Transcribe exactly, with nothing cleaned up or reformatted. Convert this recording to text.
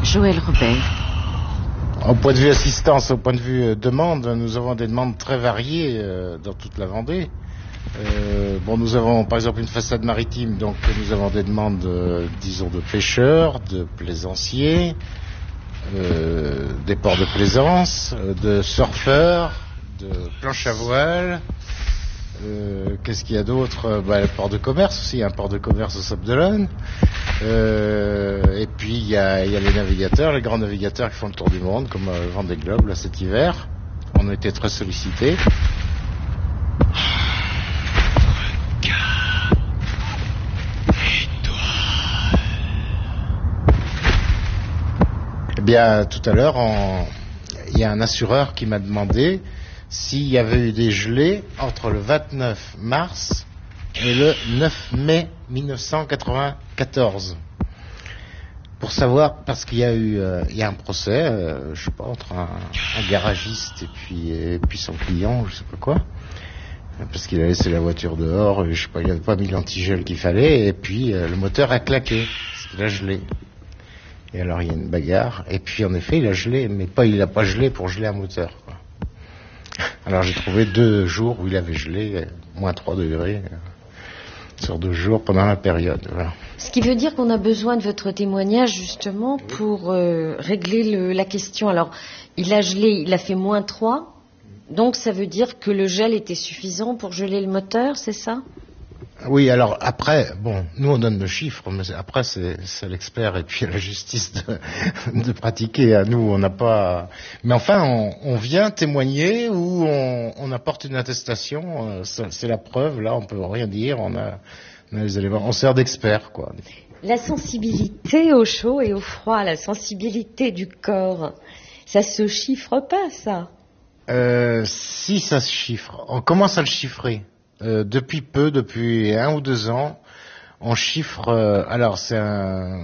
Joël Robert. Au point de vue assistance, au point de vue demande, nous avons des demandes très variées euh, dans toute la Vendée. Euh, bon, nous avons par exemple une façade maritime, donc nous avons des demandes, euh, disons, de pêcheurs, de plaisanciers, euh, des ports de plaisance, euh, de surfeurs, de planches à voile. Euh, qu'est-ce qu'il y a d'autre? Bah, le port de commerce aussi, un port de commerce au Sable d'Olonne. Euh, et puis il y a, y a les navigateurs, les grands navigateurs qui font le tour du monde, comme euh, Vendée Globe là cet hiver. On a été très sollicités. Eh bien, tout à l'heure, il y a un assureur qui m'a demandé s'il y avait eu des gelées entre le vingt-neuf mars et le neuf mai mille neuf cent quatre-vingt-quatorze. Pour savoir, parce qu'il y a eu, euh, il y a un procès, euh, je sais pas, entre un, un garagiste et puis, et puis son client, je sais pas quoi, parce qu'il a laissé la voiture dehors, je sais pas, il n'avait pas mis l'antigel qu'il fallait, et puis euh, le moteur a claqué, parce qu'il a gelé. Et alors il y a une bagarre, et puis en effet il a gelé, mais pas, il a pas gelé pour geler un moteur, quoi. Alors j'ai trouvé deux jours où il avait gelé, moins trois degrés, sur deux jours pendant la période. Voilà. Ce qui veut dire qu'on a besoin de votre témoignage justement pour euh, régler le, la question. Alors, il a gelé, il a fait moins trois, donc ça veut dire que le gel était suffisant pour geler le moteur, c'est ça? Oui, alors après, bon, nous on donne le chiffre, mais après c'est, c'est l'expert et puis la justice de, de pratiquer. À nous, on n'a pas. Mais enfin, on, on vient témoigner ou on, on apporte une attestation. C'est, c'est la preuve. Là, on peut rien dire. On a, on a les éléments. On sert d'expert, quoi. La sensibilité au chaud et au froid, la sensibilité du corps, ça se chiffre pas, ça? Euh, si ça se chiffre, on commence à le chiffrer. Euh, depuis peu, depuis un ou deux ans, on chiffre. Euh, alors c'est un